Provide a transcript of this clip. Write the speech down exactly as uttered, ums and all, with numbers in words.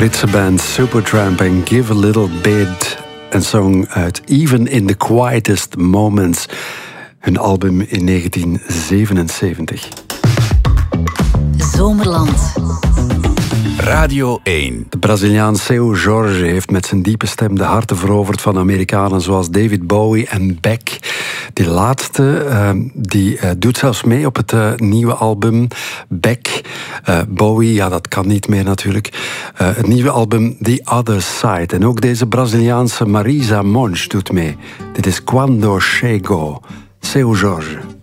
Britse band Supertramp en Give a Little Bit. Een song uit Even in the Quietest Moments. Hun album in negentien zevenenzeventig. Zomerland. Radio één. De Braziliaan Seu Jorge heeft met zijn diepe stem de harten veroverd van Amerikanen zoals David Bowie en Beck. Die laatste uh, die, uh, doet zelfs mee op het uh, nieuwe album Beck. Uh, Bowie, ja, dat kan niet meer natuurlijk. Uh, het nieuwe album The Other Side. En ook deze Braziliaanse Marisa Monte doet mee. Dit is Quando Chego. Seu Jorge.